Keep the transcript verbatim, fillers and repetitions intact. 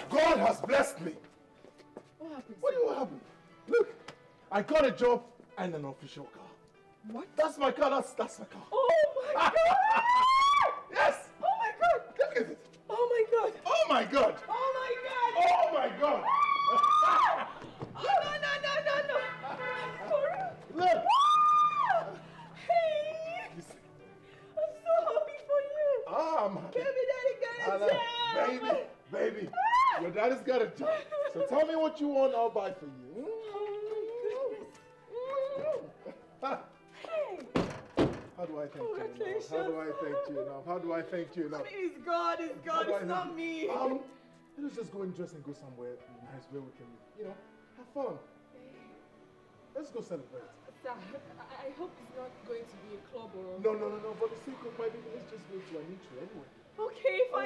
God has blessed me. What happened? What do you happen? Look, I got a job and an official car. What? That's my car. That's that's my car. Oh my God! Yes. Oh my God! Look at it. Oh my God! Oh my God! Oh my God! Oh my God! Oh no no no no no! For real? Look. Hey! You see? I'm so happy for you. Ah, I'm happy. Baby daddy got a Hello. job. Baby, baby, your daddy's got a job. So tell me what you want, I'll buy for you. Oh hey! How do I thank you enough? How do I thank you enough? How do I thank you enough? It's God, it's God, it's not me. Um, let's just go and dress and go somewhere nice where we can, you know, have fun. Let's go celebrate. Sir, I, I hope it's not going to be a club or... No, no, no, no, for the sake of my baby, let's just go to a neutral anyway. Okay, fine.